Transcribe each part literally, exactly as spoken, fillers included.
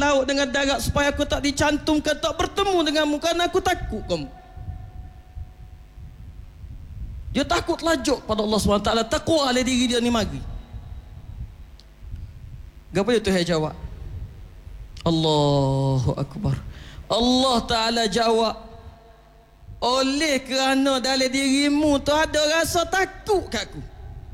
laut dengan darat supaya aku tak dicantumkan, tak bertemu denganmu kerana aku takut kamu. Dia takut lajuk pada Allah subhanahu wa taala. Takwa oleh diri dia ni mari. Apa dia Tuhan jawab? Allahu Akbar. Allah Ta'ala jawab, oleh kerana dalam dirimu tu ada rasa takut kat aku,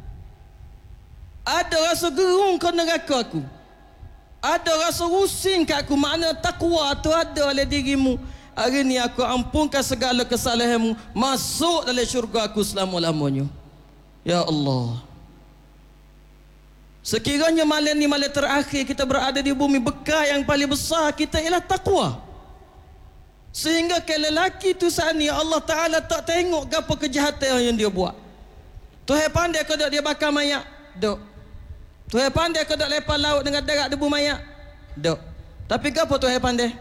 ada rasa gerung ke neraka aku, ada rasa rusing kat aku, makna takwa tu ada oleh dirimu. Hari ni aku ampunkan segala kesalahanmu, masuk dalam syurga aku selama-lamanya. Ya Allah, sekiranya malam ni malam terakhir kita berada di bumi, bekal yang paling besar kita ialah takwa. Sehingga ke lelaki tu saat ni Allah Ta'ala tak tengok apa kejahatan yang dia buat. Tuhan pandai ke tak dia bakar mayat? Dok. Tuhan pandai ke tak lepas laut dengan darat debu mayat? Dok. Tapi apa Tuhan pandai?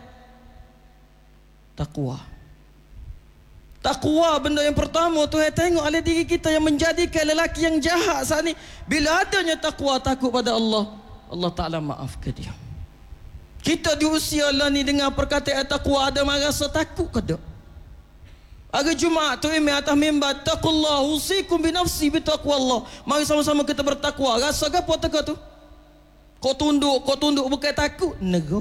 Takwa. Takwa benda yang pertama Tuhan tengok oleh diri kita yang menjadikan lelaki yang jahat saat ni. Bila adanya takwa, takut pada Allah, Allah Ta'ala maafkan dia. Kita di usia lah ni dengan perkataan takwa ada merasa takut ke tak? Hari Jumaat tu imam atas mimbar, taqullah usikum binafsi bitaqwallah. Mari sama-sama kita bertakwa. Rasa apa takut tu? Kau tunduk, kau tunduk bukan takut. Nego.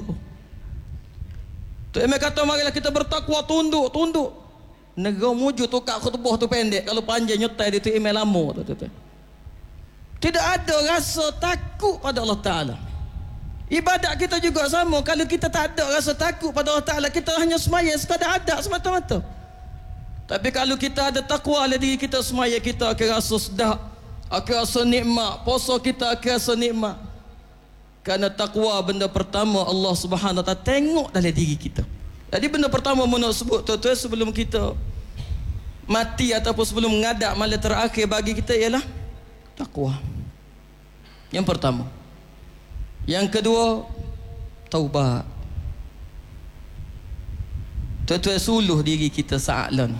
Tu imam kata marilah kita bertakwa, tunduk, tunduk. Nego mujud tu kat khutbah tu pendek. Kalau panjang nyetai dia tu imam lama tu, tu, tu. Tidak ada rasa takut pada Allah Ta'ala. Ibadat kita juga sama. Kalau kita tak ada rasa takut pada Allah Ta'ala, kita hanya semaya sekadar adat semata-mata. Tapi kalau kita ada takwa oleh diri kita, semaya kita akan rasa sedap, akan rasa nikmat. Puasa kita akan rasa nikmat. Kerana takwa benda pertama Allah Subhanahu Wa Ta'ala tengok dalam diri kita. Jadi benda pertama mana sebut tuan-tuan sebelum kita mati ataupun sebelum mengadap malam terakhir bagi kita ialah takwa. Yang pertama. Yang kedua, taubat. Tuan-tuan suluh diri kita saat lah ni.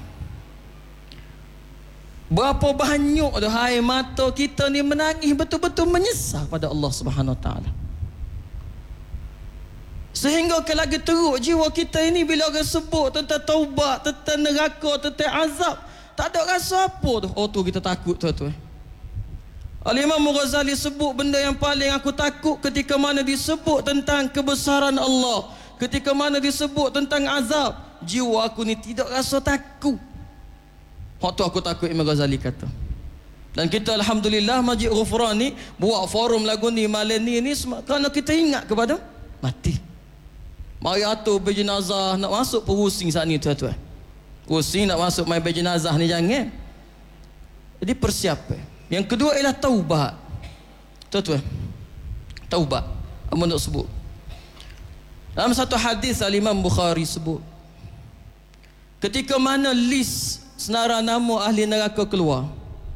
Berapa banyak dah air mata kita ni menangis betul-betul menyesal pada Allah Subhanahu Wa Ta'ala. Sehingga ke lagi teruk jiwa kita ini bila orang sebut tentang taubat, tentang neraka, tentang azab, tak ada rasa apa tu. Oh tu kita takut tuan-tuan. Al-Imam Ghazali sebut benda yang paling aku takut ketika mana disebut tentang kebesaran Allah, ketika mana disebut tentang azab, jiwa aku ni tidak rasa takut. Waktu aku takut, Imam Ghazali kata. Dan kita alhamdulillah Masjid Ghufran ni buat forum lagu ni malam ni ni kerana kita ingat kepada mati. Mari atur berjenazah nak masuk pusing saat ni tuan-tuan. Pusing nak masuk main berjenazah ni jangan. Jadi persiapan. Yang kedua ialah taubat. Tuan-tuan, taubat. Apa nak sebut? Dalam satu hadis Al-Imam Bukhari sebut, ketika mana list senarai nama ahli neraka keluar,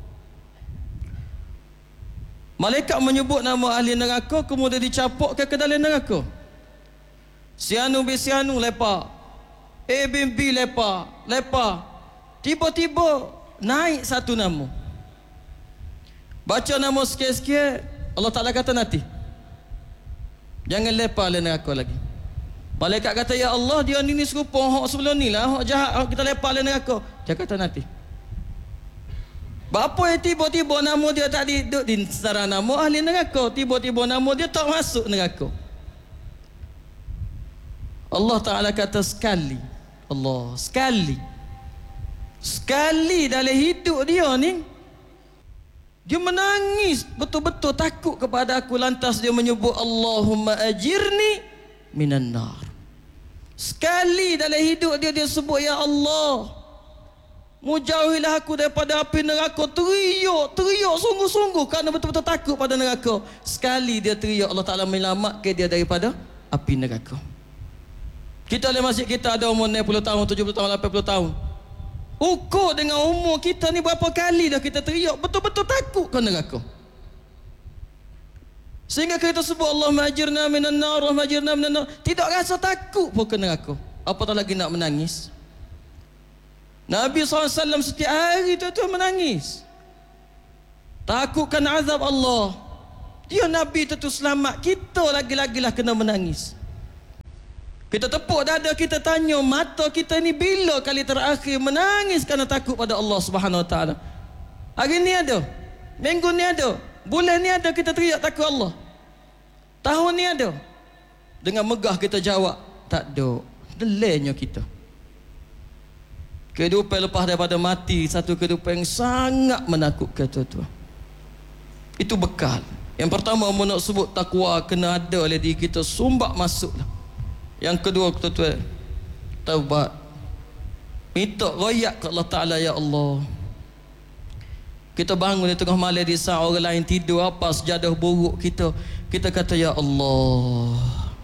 malaikat menyebut nama ahli neraka, kemudian dicapukkan ke dalam neraka. Si anu bin si anu lepak, A bin B lepak, lepak. Tiba-tiba naik satu nama. Baca nama sikit-sikit, Allah Ta'ala kata nanti jangan lepas le neraka lagi. Malaikat kata, ya Allah, dia ni ni serupa hak sebelum ni lah, hak jahat, hak kita lepas le neraka. Dia kata nanti. Bapa yang tiba-tiba nama dia tak duduk di secara nama ahli neraka, tiba-tiba nama dia tak masuk neraka. Allah Ta'ala kata sekali, Allah sekali sekali dalam hidup dia ni dia menangis betul-betul takut kepada aku. Lantas dia menyebut Allahumma ajirni minan nar. Sekali dalam hidup dia dia sebut, ya Allah, mujauhilah aku daripada api neraka. Teriak, teriak sungguh-sungguh kerana betul-betul takut pada neraka. Sekali dia teriak, Allah Ta'ala menyelamatkan dia daripada api neraka. Kita dalam masjid kita ada umur enam puluh tahun, tujuh puluh tahun, lapan puluh tahun. Ukur dengan umur kita ni berapa kali dah kita teriak betul-betul takut ke neraka. Sehingga kita sebut Allahumma ajirna minan nar, Allahumma ajirna minan nar. Tidak rasa takut pun ke neraka. Apatah lagi nak menangis. Nabi sallallahu alaihi wasallam setiap hari tu tu menangis. Takutkan azab Allah. Dia Nabi tu selamat. Kita lagi-lagilah kena menangis. Kita tepuk dada, kita tanya mata kita ni bila kali terakhir menangis kerana takut pada Allah Subhanahu Wa Taala. Hari ni ada, minggu ni ada, bulan ni ada, kita teriak takut Allah. Tahun ni ada, dengan megah kita jawab tak ada. Delenya kita. Kehidupan lepas daripada mati, satu kehidupan yang sangat menakutkan, tuan-tuan. Itu bekal. Yang pertama, mau nak sebut takwa kena ada oleh diri kita, sumbat masuklah. Yang kedua, tuan-tuan, taubat. Minta royak ke Allah Ta'ala, ya Allah. Kita bangun di tengah malam di saat orang lain tidur, apa sejadah buruk kita, kita kata, ya Allah,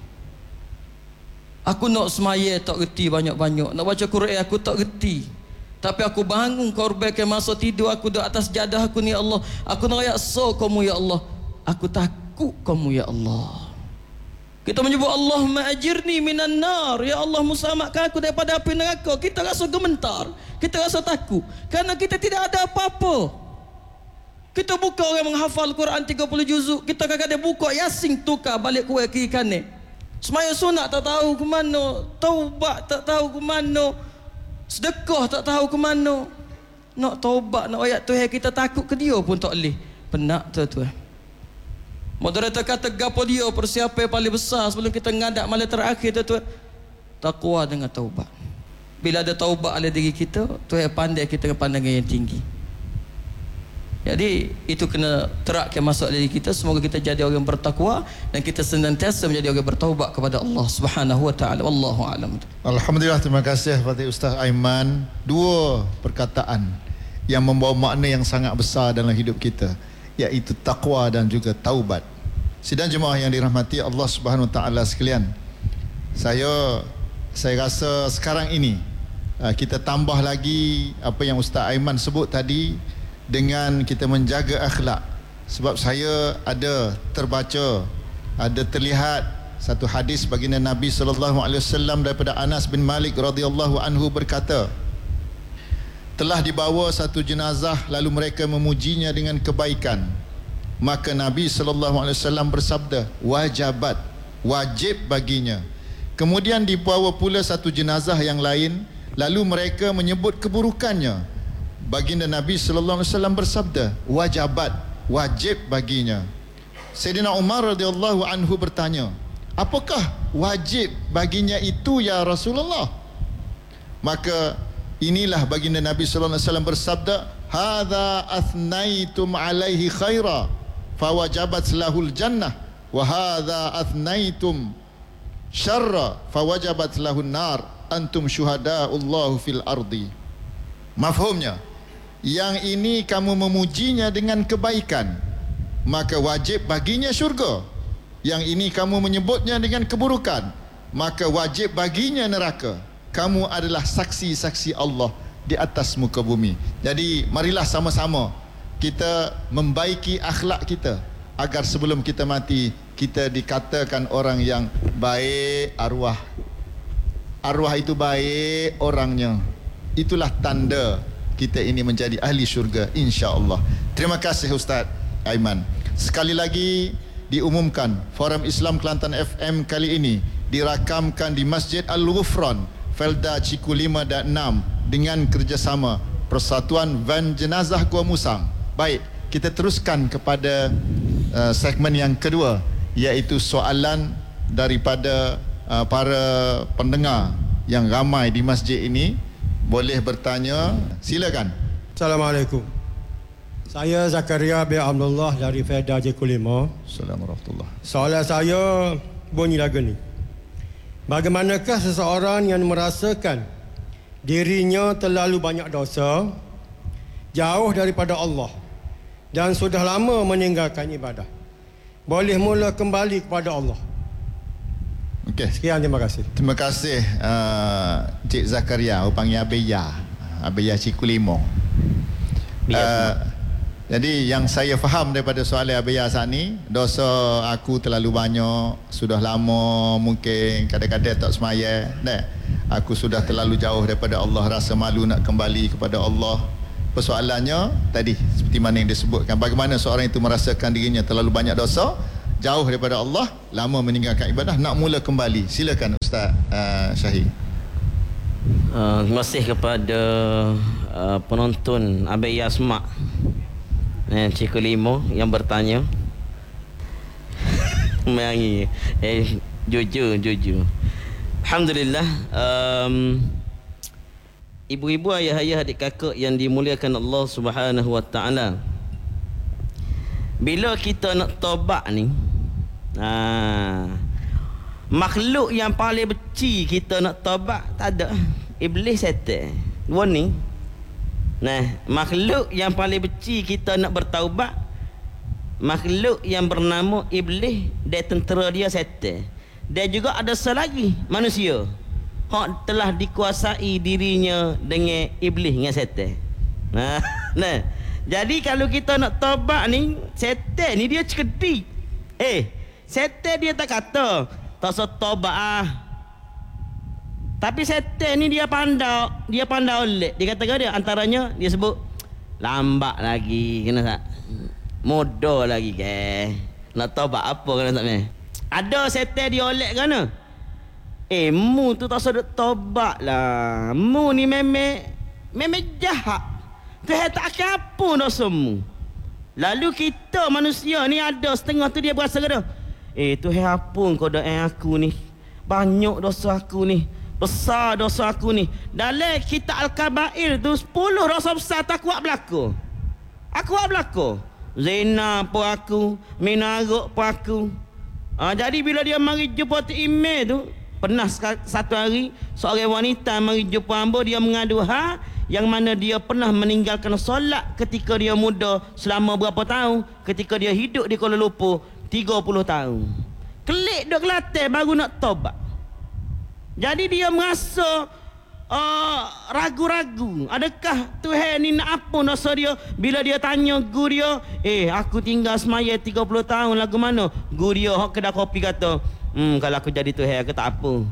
aku nak semaya tak reti banyak-banyak, nak baca Quran aku tak reti, tapi aku bangun korbankan masa tidur aku di atas jadah aku ni, ya Allah, aku nak royak so kamu, ya Allah, aku takut kamu, ya Allah. Kita menyebut Allahumma ajirni minan nar, ya Allah muselamatkan aku daripada api neraka. Kita rasa gementar, kita rasa takut, kerana kita tidak ada apa-apa. Kita buka orang menghafal Quran tiga puluh juzuk, kita kadang-kadang buka Yasin tukar balik kuat kiri kanan. Semaya sunat tak tahu ke mana, taubat tak tahu ke mana, sedekah tak tahu ke mana. Nak taubat, nak ayat Tuhan kita takut ke dia pun tak boleh. Penak tuan-tuan. Moderator kata gapo dia persiapan yang paling besar sebelum kita ngadak malam terakhir, tuan-tuan, takwa dengan taubat. Bila ada taubat oleh diri kita, Tuhan pandai kita dengan pandangan yang tinggi. Jadi itu kena terakkan masuk diri kita. Semoga kita jadi orang bertakwa dan kita senantiasa menjadi orang bertaubat kepada Allah Subhanahu Wa Taala. Wallahu a'lam. Alhamdulillah, terima kasih kepada Ustaz Aiman. Dua perkataan yang membawa makna yang sangat besar dalam hidup kita, iaitu takwa dan juga taubat. Sidang jemaah yang dirahmati Allah Subhanahu Wa Taala sekalian, saya saya rasa sekarang ini kita tambah lagi apa yang Ustaz Aiman sebut tadi, dengan kita menjaga akhlak. Sebab saya ada terbaca, ada terlihat satu hadis baginda Nabi sallallahu alaihi wasallam daripada Anas bin Malik radhiyallahu anhu berkata, telah dibawa satu jenazah lalu mereka memujinya dengan kebaikan. Maka Nabi sallallahu alaihi wasallam bersabda, wajabat, wajib baginya. Kemudian dibawa pula satu jenazah yang lain lalu mereka menyebut keburukannya. Baginda Nabi sallallahu alaihi wasallam bersabda, wajabat, wajib baginya. Sayyidina Umar radhiyallahu anhu bertanya, apakah wajib baginya itu ya Rasulullah? Maka inilah baginda Nabi sallallahu alaihi wasallam bersabda, hadza athnaitum alaihi khaira fawajabat lahul jannah wa hadza athnaitum syarra fawajabat lahun nar antum syuhada'ullahu fil ardi. Mafhumnya, yang ini kamu memujinya dengan kebaikan, maka wajib baginya syurga. Yang ini kamu menyebutnya dengan keburukan, maka wajib baginya neraka. Kamu adalah saksi-saksi Allah di atas muka bumi. Jadi marilah sama-sama kita membaiki akhlak kita, agar sebelum kita mati kita dikatakan orang yang baik arwah. Arwah itu baik orangnya. Itulah tanda kita ini menjadi ahli syurga, insya-Allah. Terima kasih Ustaz Aiman. Sekali lagi diumumkan, Forum Islam Kelantan F M kali ini dirakamkan di Masjid Al-Ghufran, Felda Ciku lima dan enam dengan kerjasama Persatuan Van Jenazah Gua Musang. Baik, kita teruskan kepada uh, segmen yang kedua, iaitu soalan daripada uh, para pendengar yang ramai di masjid ini. Boleh bertanya, silakan. Assalamualaikum. Saya Zakaria bin Abdullah dari Felda Ciku lima. Assalamualaikum. Soalan saya bunyi lagu ni. Bagaimanakah seseorang yang merasakan dirinya terlalu banyak dosa, jauh daripada Allah dan sudah lama meninggalkan ibadah, boleh mula kembali kepada Allah? Okey. Sekian, terima kasih. Terima kasih uh, Cik Zakaria, orang panggil Abeya, Abeya Ciku lima. Uh, jadi yang saya faham daripada soalan Abeya saat ni, dosa aku terlalu banyak, sudah lama mungkin kadang-kadang tak semaya, nah, aku sudah terlalu jauh daripada Allah, rasa malu nak kembali kepada Allah. Persoalannya tadi seperti mana yang disebutkan, bagaimana seorang itu merasakan dirinya terlalu banyak dosa, jauh daripada Allah, lama meninggalkan ibadah, nak mula kembali. Silakan Ustaz. Ustaz uh, Syahid. Uh, terima kasih kepada uh, penonton Abai Yasmak eh, Cikgu Limo yang bertanya. Menyanyi eh, jujur jujur Alhamdulillah. um, Ibu-ibu, ayah-ayah, adik kakak yang dimuliakan Allah Subhanahu Wa Taala, bila kita nak tobat ni, ha, makhluk yang paling benci kita nak tobat tak ada, iblis, setan. Dua ni. Nah, makhluk yang paling benci kita nak bertaubat, makhluk yang bernama iblis, dia tentera dia setan. Dia juga ada selagi manusia hak telah dikuasai dirinya dengan iblis dengan setan. Nah, nah. Jadi kalau kita nak tobat ni, setan ni dia cerdik. Eh, setan dia tak kata tak usah tobat ah. Tapi setan ni dia pandai, dia pandai oleh. Dia kata dia antaranya dia sebut lambat lagi, kena tak? Mudah lagi ke? Nak tobat apa kena tak meh? Ada setan dia oleh kena. Eh, mu tu tak usah tobat lah. Mu ni memang memang jahat. Tuhan tak akan apa dosamu. Lalu kita manusia ni ada setengah tu dia berasa kata, eh Tuhan ampun kau doa aku ni. Banyak dosa aku ni. Besar dosa aku ni. Dalam kitab Al-Kabair tu sepuluh dosa besar tak kuat berlaku. Aku kuat berlaku. Zina pun aku, minaruk pun aku. Ha, jadi bila dia mari jumpa tu email tu, pernah satu hari seorang wanita mari jumpa hamba, dia mengadu ha yang mana dia pernah meninggalkan solat ketika dia muda selama berapa tahun, ketika dia hidup di Kuala Lumpur tiga puluh tahun. Kelik duk Kelantan baru nak tobat. Jadi dia merasa uh, ragu-ragu, adakah Tuhan ni nak apa dosa dia. Bila dia tanya guru dia, eh aku tinggal semaya tiga puluh tahun lagu mana? Guru dia hak kedai kopi kata, hmm kalau aku jadi Tuhan aku tak apa.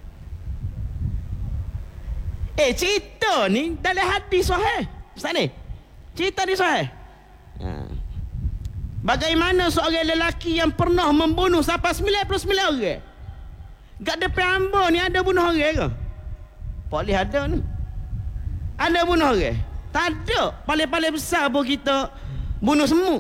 Eh, cerita ni dalam hadis sahih. Ustaz ni, cerita ni sahih. Ha. Bagaimana seorang lelaki yang pernah membunuh sampai sembilan puluh sembilan orang. Kat depan hamba ni ada bunuh orang ke? Boleh ada ni. Ada bunuh orang? Tak ada. Paling-paling besar pun kita bunuh semut.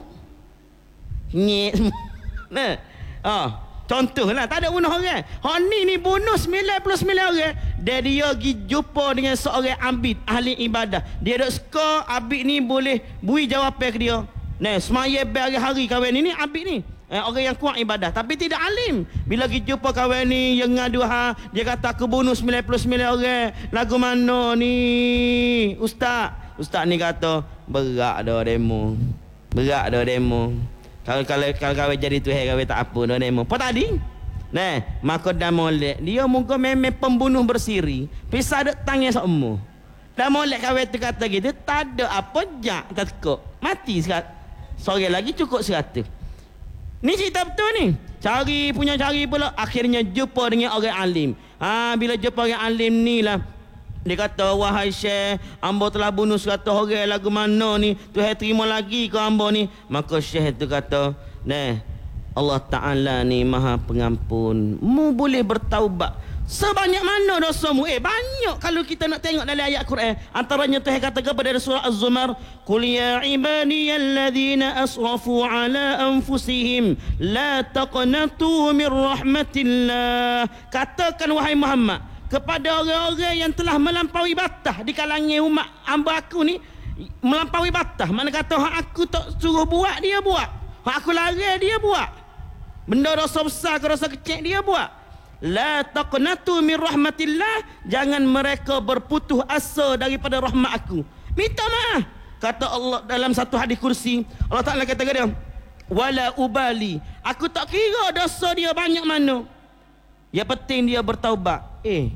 Nyek semut. Nah. Ah. Contohlah, tak ada bunuh orang. Hak ni ni bunuh sembilan puluh sembilan orang. Dia dia pergi jumpa dengan seorang abid, ahli ibadah. Dia duk suka abid ni boleh beri jawapan ke dia. Nah, semaya berhari-hari kawan ni ni abid ni. Eh, orang yang kuat ibadah tapi tidak alim. Bila pergi jumpa kawan ni yang ngadu ha, dia kata aku bunuh sembilan puluh sembilan orang. Lagu mana ni? Ustaz. Ustaz ni kata berat dah demo. Berat dah demo. Kalau kalau kalau kau jadi Tuhan kau tak apa dah demo. Apa tadi? Nah, maka dah molek. Dia muka memang pembunuh bersiri. Pisah dak tangan semua. Dah molek kau tu kata gitu, tak ada apa jak tak cukup. Mati sekat. Sore lagi cukup seratus. Ni cerita betul ni. Cari punya cari pula akhirnya jumpa dengan orang alim. Ha, bila jumpa orang alim ni lah dia kata, wahai Syekh, hamba telah bunuh seratus orang lagu mana ni, Tuhan terima lagi ke hamba ni? Maka Syekh tu kata, nah, Allah Ta'ala ni maha pengampun, mu boleh bertaubat sebanyak mana dosamu. Eh, banyak kalau kita nak tengok dalam ayat Quran. Antaranya Tuhan kata kepada surah Az-Zumar, qul ya ibadiyalladzina asrafu ala anfusihim la taqnatu min rahmatillah. Katakan wahai Muhammad kepada orang-orang yang telah melampaui batas di kalangan umat hamba aku ni, melampaui batas, mana kata hak aku tak suruh buat dia buat, hak aku larang dia buat, benda dosa besar ke dosa kecil dia buat. La taqnatu min rahmatillah, jangan mereka berputus asa daripada rahmat aku, minta maaf. Kata Allah dalam satu hadis kursi, Allah Ta'ala kata dia, wala ubali, aku tak kira dosa dia banyak mana, yang penting dia bertaubat. Eh,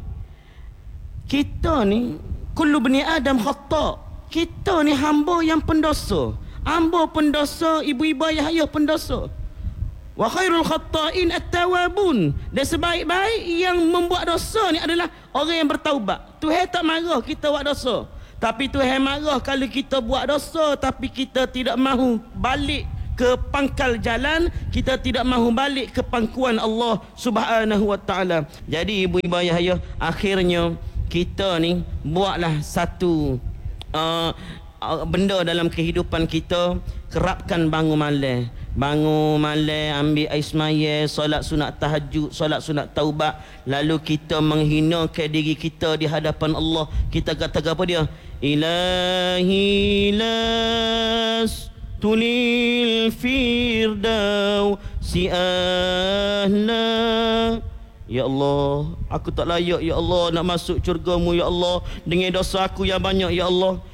kita ni kullu bani Adam khata'. Kita ni hamba yang pendosa. Hamba pendosa, ibu-ibu ayah-ayah pendosa. Wa khairul khata'in at-tawabun. Dan sebaik-baik yang membuat dosa ni adalah orang yang bertaubat. Tuhan tak marah kita buat dosa, tapi Tuhan marah kalau kita buat dosa tapi kita tidak mahu balik ke pangkal jalan, kita tidak mahu balik ke pangkuan Allah Subhanahu wa taala. Jadi ibu-ibu ayah ayah, akhirnya kita ni buatlah satu uh, uh, benda dalam kehidupan kita, kerapkan bangun malam. Bangun malam, ambil air semaya, solat sunat tahajud, solat sunat taubat. Lalu kita menghinakan diri kita di hadapan Allah. Kita kata apa dia? Ilahi las tulil firdaus si ahla. Ya Allah, aku tak layak ya Allah nak masuk syurga-Mu ya Allah, dengan dosa aku yang banyak ya Allah.